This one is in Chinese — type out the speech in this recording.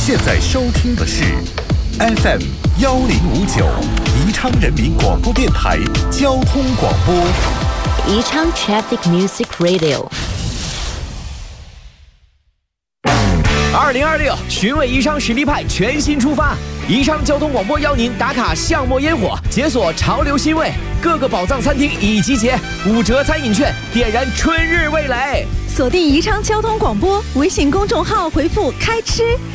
现在收听的是 FM 1059宜昌人民广播电台交通广播。 宜昌 Traffic Music Radio。 2026寻味宜昌实力派全新出发，宜昌交通广播邀您打卡巷陌烟火，解锁潮流新味，各个宝藏餐厅已集结，5折餐饮券，点燃春日味蕾。 锁定宜昌交通广播微信公众号，回复开吃